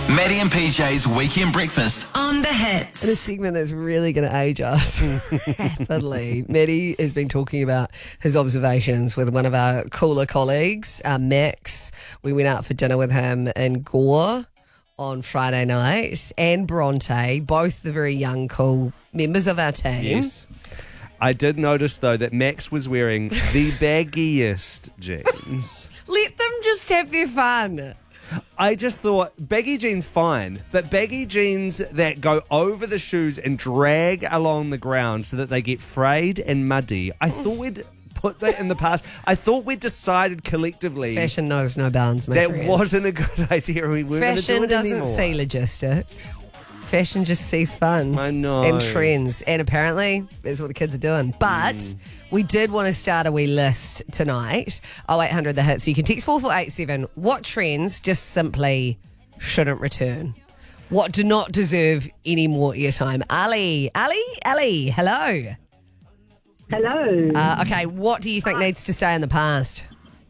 Maddie and PJ's Weekend Breakfast On the Hits. In a segment that's really going to age us rapidly, Maddie has been talking about his observations with one of our cooler colleagues, Max. We went out for dinner with him in Gore on Friday night, and Bronte, both the very young, cool members of our team. Yes. I did notice, though, that Max was wearing the baggiest jeans. Let them just have their fun. I just thought baggy jeans fine, but baggy jeans that go over the shoes and drag along the ground so that they get frayed and muddy. I thought we'd put that in the past. I thought we'd decided collectively Fashion knows no bounds, my that friends. wasn't a good idea. We weren't going to do Fashion it doesn't anymore. see logistics. Fashion just sees fun. I know. And trends. And apparently, that's what the kids are doing. But we did want to start a wee list tonight. 0800 The Hit. So you can text 4487. What trends just simply shouldn't return? What do not deserve any more airtime? Ali, hello. Hello. Okay, what do you think needs to stay in the past?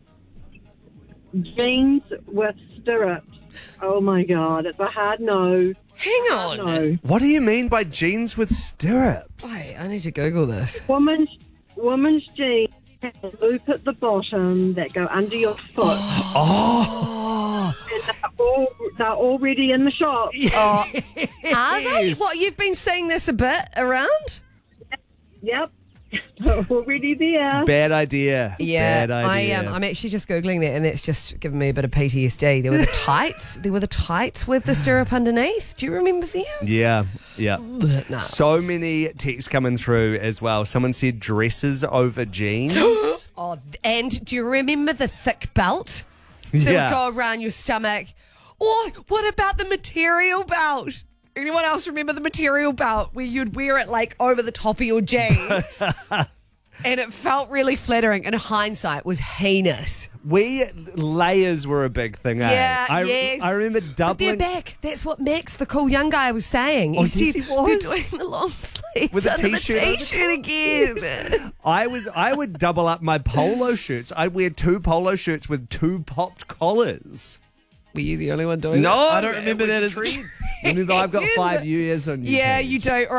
Jeans with stirrups. Oh my God, it's a hard no. Hang on. No. What do you mean by jeans with stirrups? Wait, I need to Google this. Women's jeans have a loop at the bottom that go under your foot. Oh. And they're already in the shop. Are they? What, you've been seeing this a bit around? Yep. They're already there. Bad idea. Yeah, Bad idea. I'm actually just Googling that, and that's just given me a bit of PTSD. There were the tights. There were the tights with the stirrup underneath. Do you remember them? Yeah. No. So many texts coming through as well. Someone said dresses over jeans. Oh, and do you remember the thick belt that would go around your stomach? Or what about the material belt? Anyone else remember the material belt where you'd wear it like over the top of your jeans? And it felt really flattering. In hindsight, was heinous. Layers were a big thing, eh? Yeah, yes. I remember But doubling. they're back. That's what Max, the cool young guy, was saying. Oh, He yes, said he was. they're doing the long sleeve With a under t-shirt the over the t-shirt again. I would double up my polo shirts. I'd wear 2 polo shirts with 2 popped collars. Were you the only one doing No, that? I don't remember it was that a as trend. Remember, I've got 5 years on you. Yeah, Paige. you do.